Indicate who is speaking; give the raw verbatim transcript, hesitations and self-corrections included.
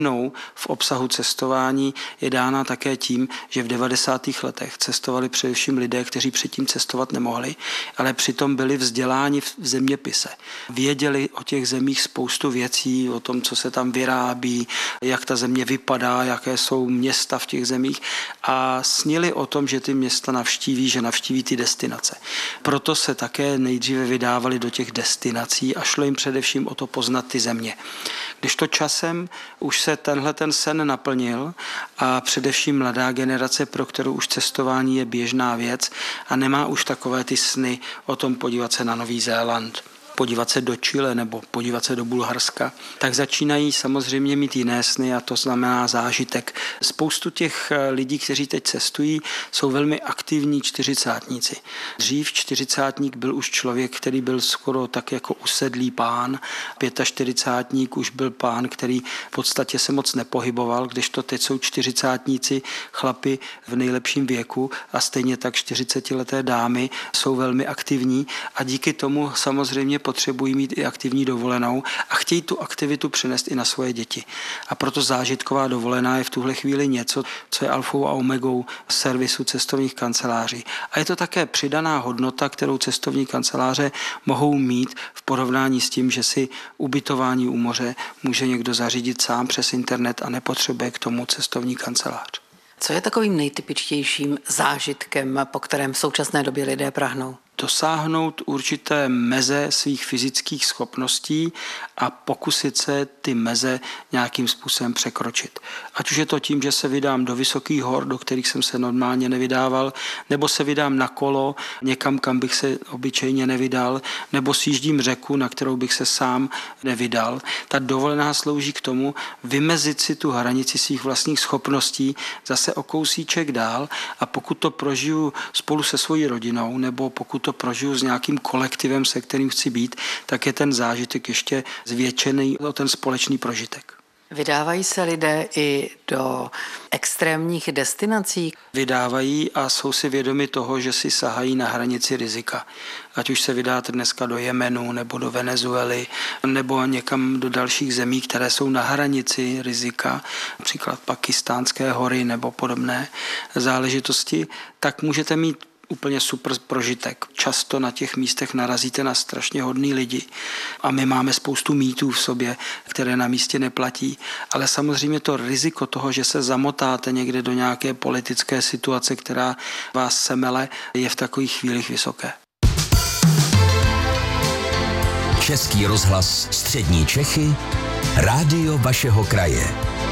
Speaker 1: No, v obsahu cestování je dána také tím, že v devadesátých letech cestovali především lidé, kteří předtím cestovat nemohli, ale přitom byli vzděláni v zeměpise. Věděli o těch zemích spoustu věcí, o tom, co se tam vyrábí, jak ta země vypadá, jaké jsou města v těch zemích a snili o tom, že ty města navštíví, že navštíví ty destinace. Proto se také nejdříve vydávali do těch destinací a šlo jim především o to poznat ty země. Když to časem už se tenhle ten sen naplnil a především mladá generace, pro kterou už cestování je běžná věc a nemá už takové ty sny o tom podívat se na Nový Zéland, podívat se do Chile nebo podívat se do Bulharska, tak začínají samozřejmě mít jiné sny a to znamená zážitek. Spoustu těch lidí, kteří teď cestují, jsou velmi aktivní čtyřicátníci. Dřív čtyřicátník byl už člověk, který byl skoro tak jako usedlý pán, čtyřicátník už byl pán, který v podstatě se moc nepohyboval, kdežto teď jsou čtyřicátníci, chlapi v nejlepším věku a stejně tak čtyřicetileté dámy jsou velmi aktivní a díky tomu samozřejmě potřebují mít i aktivní dovolenou a chtějí tu aktivitu přenést i na svoje děti. A proto zážitková dovolená je v tuhle chvíli něco, co je alfou a omegou servisu cestovních kanceláří. A je to také přidaná hodnota, kterou cestovní kanceláře mohou mít v porovnání s tím, že si ubytování u moře může někdo zařídit sám přes internet a nepotřebuje k tomu cestovní kancelář.
Speaker 2: Co je takovým nejtypičtějším zážitkem, po kterém v současné době lidé prahnou?
Speaker 1: Dosáhnout určité meze svých fyzických schopností a pokusit se ty meze nějakým způsobem překročit. Ať už je to tím, že se vydám do vysokých hor, do kterých jsem se normálně nevydával, nebo se vydám na kolo někam, kam bych se obyčejně nevydal, nebo sjíždím řeku, na kterou bych se sám nevydal. Ta dovolená slouží k tomu vymezit si tu hranici svých vlastních schopností zase o kousíček dál a pokud to prožiju spolu se svojí rodinou, nebo pokud to prožiju s nějakým kolektivem, se kterým chci být, tak je ten zážitek ještě zvětšený o ten společný prožitek.
Speaker 2: Vydávají se lidé i do extrémních destinací?
Speaker 1: Vydávají a jsou si vědomi toho, že si sahají na hranici rizika. Ať už se vydáte dneska do Jemenu, nebo do Venezuely, nebo někam do dalších zemí, které jsou na hranici rizika, například Pakistánské hory nebo podobné záležitosti, tak můžete mít úplně super prožitek. Často na těch místech narazíte na strašně hodný lidi a my máme spoustu mýtů v sobě, které na místě neplatí, ale samozřejmě to riziko toho, že se zamotáte někde do nějaké politické situace, která vás semele, je v takových chvílích vysoké.
Speaker 3: Český rozhlas Střední Čechy, rádio vašeho kraje.